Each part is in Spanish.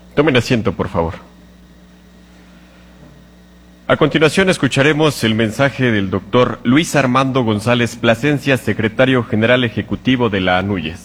Tomen asiento, por favor. A continuación escucharemos el mensaje del doctor Luis Armando González Plasencia, secretario general ejecutivo de la ANUYES.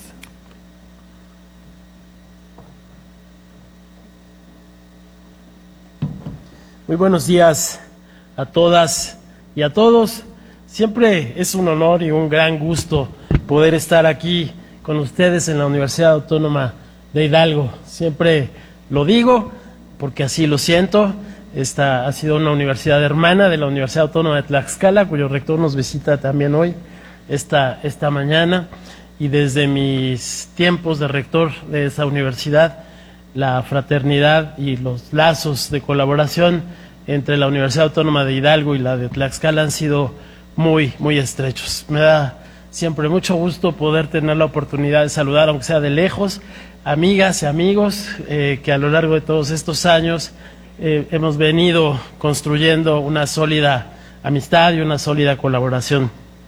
Muy buenos días a todas y a todos. Siempre es un honor y un gran gusto poder estar aquí con ustedes en la Universidad Autónoma de Hidalgo. Siempre lo digo porque así lo siento. Esta ha sido una universidad hermana de la Universidad Autónoma de Tlaxcala, cuyo rector nos visita también hoy, esta mañana. Y desde mis tiempos de rector de esa universidad, la fraternidad y los lazos de colaboración entre la Universidad Autónoma de Hidalgo y la de Tlaxcala han sido muy estrechos. Me da siempre mucho gusto poder tener la oportunidad de saludar, aunque sea de lejos, amigas y amigos que a lo largo de todos estos años hemos venido construyendo una sólida amistad y una sólida colaboración.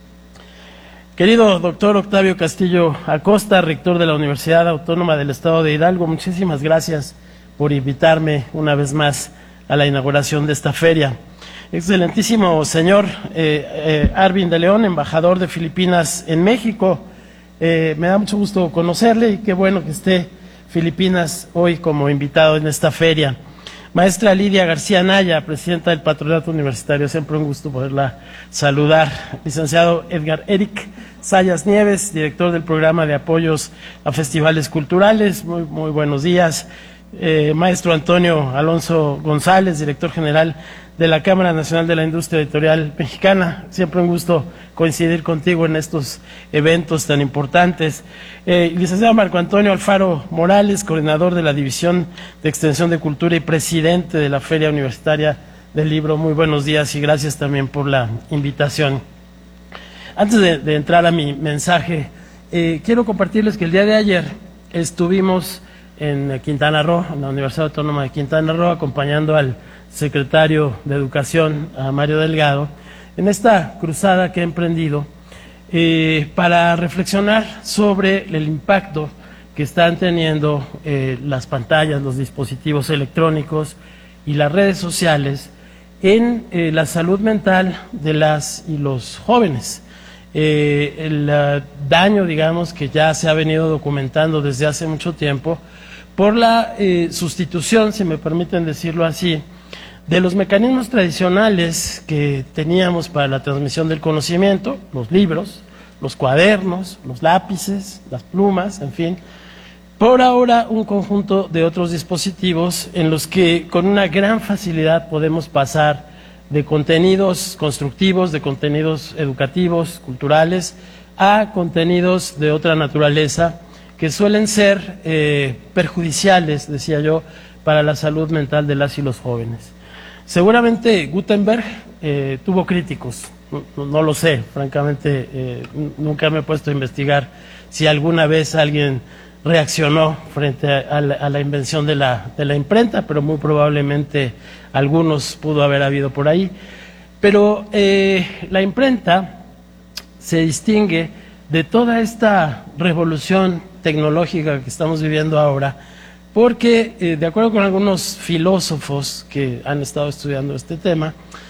Querido doctor Octavio Castillo Acosta, rector de la Universidad Autónoma del Estado de Hidalgo, muchísimas gracias por invitarme una vez más a la inauguración de esta feria. Excelentísimo señor Arvin de León, embajador de Filipinas en México, me da mucho gusto conocerle y qué bueno que esté Filipinas hoy como invitado en esta feria. Maestra Lidia García Naya, presidenta del Patronato Universitario, siempre un gusto poderla saludar. Licenciado Edgar Eric Sayas Nieves, director del Programa de Apoyos a Festivales Culturales, muy buenos días. Maestro Antonio Alonso González, director general de la Cámara Nacional de la Industria Editorial Mexicana, siempre un gusto coincidir contigo en estos eventos tan importantes. Licenciado Marco Antonio Alfaro Morales, coordinador de la División de Extensión de Cultura y presidente de la Feria Universitaria del Libro, muy buenos días y gracias también por la invitación. Antes de entrar a mi mensaje, quiero compartirles que el día de ayer estuvimos en Quintana Roo, en la Universidad Autónoma de Quintana Roo, acompañando al secretario de Educación, a Mario Delgado, en esta cruzada que he emprendido para reflexionar sobre el impacto que están teniendo las pantallas, los dispositivos electrónicos y las redes sociales en la salud mental de las y los jóvenes. El daño, digamos, que ya se ha venido documentando desde hace mucho tiempo por la sustitución, si me permiten decirlo así, de los mecanismos tradicionales que teníamos para la transmisión del conocimiento, los libros, los cuadernos, los lápices, las plumas, en fin, por ahora un conjunto de otros dispositivos en los que con una gran facilidad podemos pasar de contenidos constructivos, de contenidos educativos, culturales, a contenidos de otra naturaleza que suelen ser perjudiciales, decía yo, para la salud mental de las y los jóvenes. Seguramente Gutenberg tuvo críticos, no lo sé, francamente nunca me he puesto a investigar si alguna vez alguien reaccionó frente a la invención de la imprenta, pero muy probablemente algunos pudo haber habido por ahí. Pero la imprenta se distingue de toda esta revolución tecnológica que estamos viviendo ahora, porque de acuerdo con algunos filósofos que han estado estudiando este tema,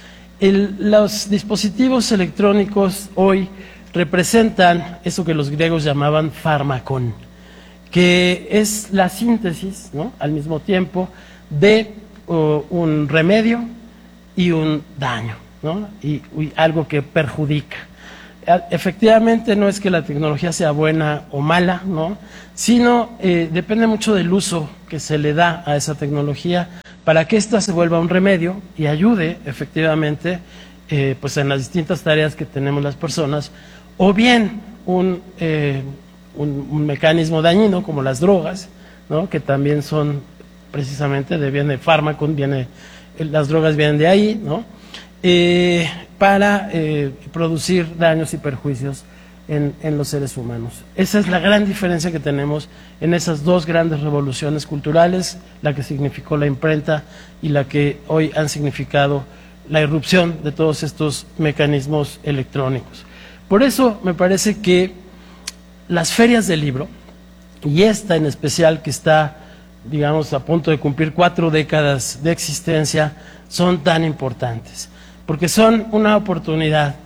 los dispositivos electrónicos hoy representan eso que los griegos llamaban fármakon, que es la síntesis, ¿no?, al mismo tiempo de un remedio y un daño, ¿no?, y algo que perjudica. Efectivamente no es que la tecnología sea buena o mala, ¿no?, sino depende mucho del uso que se le da a esa tecnología para que ésta se vuelva un remedio y ayude efectivamente pues en las distintas tareas que tenemos las personas, o bien un mecanismo dañino como las drogas, ¿no?, que también son precisamente viene fármaco, las drogas vienen de ahí, ¿no?, para producir daños y perjuicios en los seres humanos. Esa es la gran diferencia que tenemos en esas dos grandes revoluciones culturales, la que significó la imprenta y la que hoy han significado la irrupción de todos estos mecanismos electrónicos. Por eso me parece que las ferias del libro, y esta en especial que está digamos, a punto de cumplir 4 décadas de existencia, son tan importantes, porque son una oportunidad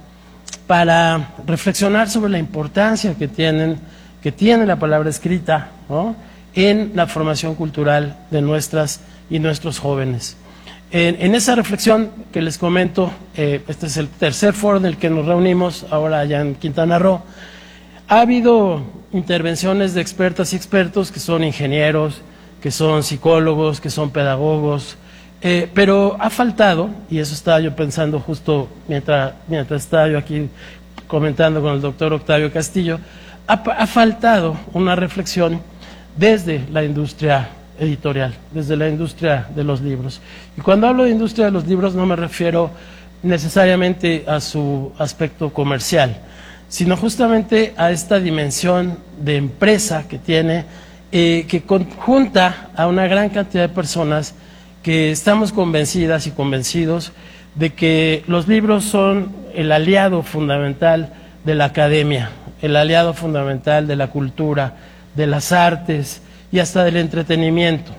para reflexionar sobre la importancia que tiene la palabra escrita, ¿no?, en la formación cultural de nuestras y nuestros jóvenes. En esa reflexión que les comento, este es el tercer foro en el que nos reunimos, ahora allá en Quintana Roo. Ha habido intervenciones de expertas y expertos que son ingenieros, que son psicólogos, que son pedagogos, pero ha faltado, y eso estaba yo pensando justo mientras estaba yo aquí comentando con el doctor Octavio Castillo, ha faltado una reflexión desde la industria editorial, desde la industria de los libros. Y cuando hablo de industria de los libros no me refiero necesariamente a su aspecto comercial, sino justamente a esta dimensión de empresa que tiene, que conjunta a una gran cantidad de personas que estamos convencidas y convencidos de que los libros son el aliado fundamental de la academia, el aliado fundamental de la cultura, de las artes y hasta del entretenimiento.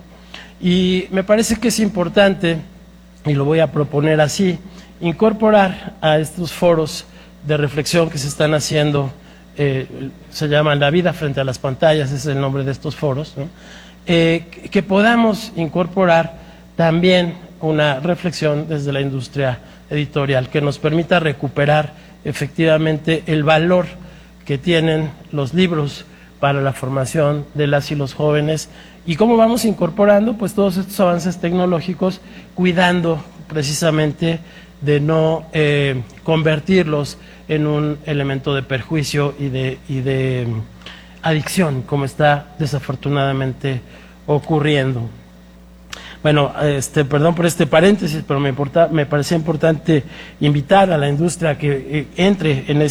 Y me parece que es importante, y lo voy a proponer así, incorporar a estos foros de reflexión que se están haciendo, se llaman La vida frente a las pantallas, ese es el nombre de estos foros, ¿no?, que podamos incorporar también una reflexión desde la industria editorial que nos permita recuperar efectivamente el valor que tienen los libros para la formación de las y los jóvenes, y cómo vamos incorporando pues todos estos avances tecnológicos, cuidando precisamente de no convertirlos en un elemento de perjuicio y de adicción, como está desafortunadamente ocurriendo. Bueno, perdón por este paréntesis, pero me parecía importante invitar a la industria a que entre en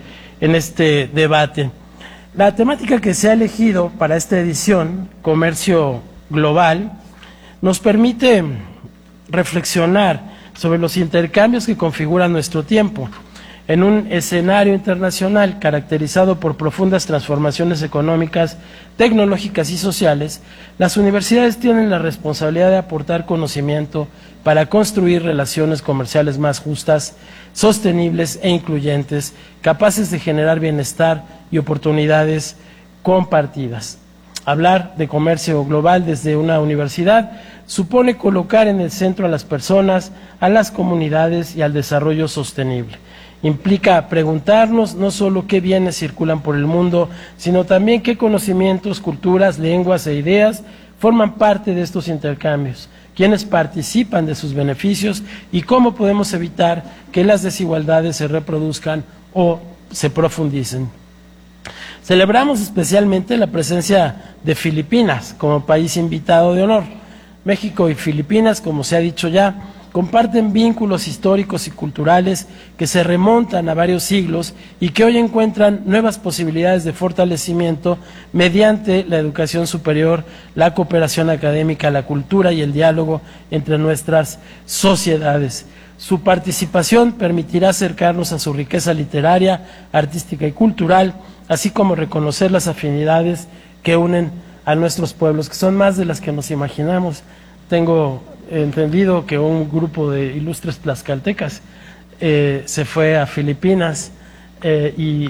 este debate. La temática que se ha elegido para esta edición, comercio global, nos permite reflexionar sobre los intercambios que configuran nuestro tiempo. En un escenario internacional caracterizado por profundas transformaciones económicas, tecnológicas y sociales, las universidades tienen la responsabilidad de aportar conocimiento para construir relaciones comerciales más justas, sostenibles e incluyentes, capaces de generar bienestar y oportunidades compartidas. Hablar de comercio global desde una universidad supone colocar en el centro a las personas, a las comunidades y al desarrollo sostenible. Implica preguntarnos no solo qué bienes circulan por el mundo, sino también qué conocimientos, culturas, lenguas e ideas forman parte de estos intercambios, quiénes participan de sus beneficios y cómo podemos evitar que las desigualdades se reproduzcan o se profundicen. Celebramos especialmente la presencia de Filipinas como país invitado de honor. México y Filipinas, como se ha dicho ya, comparten vínculos históricos y culturales que se remontan a varios siglos y que hoy encuentran nuevas posibilidades de fortalecimiento mediante la educación superior, la cooperación académica, la cultura y el diálogo entre nuestras sociedades. Su participación permitirá acercarnos a su riqueza literaria, artística y cultural, así como reconocer las afinidades que unen a nuestros pueblos, que son más de las que nos imaginamos. Tengo entendido que un grupo de ilustres tlaxcaltecas se fue a Filipinas y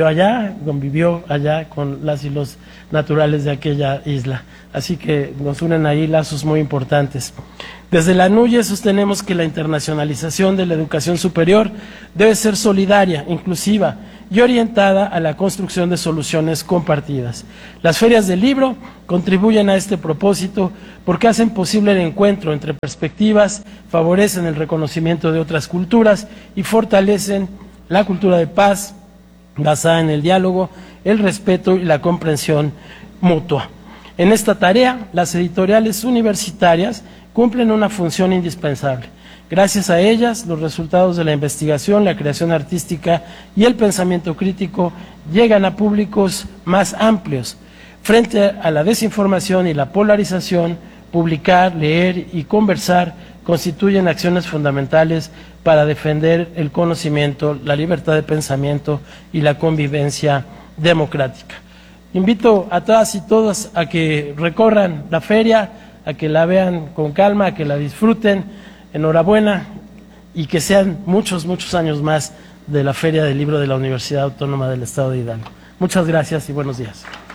convivió allá con las y los naturales de aquella isla. Así que nos unen ahí lazos muy importantes. Desde la NUYE sostenemos que la internacionalización de la educación superior debe ser solidaria, inclusiva y orientada a la construcción de soluciones compartidas. Las ferias del libro contribuyen a este propósito porque hacen posible el encuentro entre perspectivas, favorecen el reconocimiento de otras culturas y fortalecen la cultura de paz basada en el diálogo, el respeto y la comprensión mutua. En esta tarea, las editoriales universitarias cumplen una función indispensable. Gracias a ellas, los resultados de la investigación, la creación artística y el pensamiento crítico llegan a públicos más amplios. Frente a la desinformación y la polarización, publicar, leer y conversar constituyen acciones fundamentales para defender el conocimiento, la libertad de pensamiento y la convivencia democrática. invito a todas y todos a que recorran la feria, a que la vean con calma, a que la disfruten. Enhorabuena y que sean muchos, muchos años más de la Feria del Libro de la Universidad Autónoma del Estado de Hidalgo. Muchas gracias y buenos días.